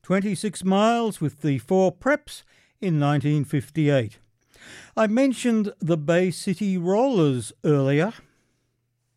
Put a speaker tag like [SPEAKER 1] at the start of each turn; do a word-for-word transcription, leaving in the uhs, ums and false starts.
[SPEAKER 1] twenty-six miles with the four Preps in nineteen fifty-eight. I mentioned the Bay City Rollers earlier.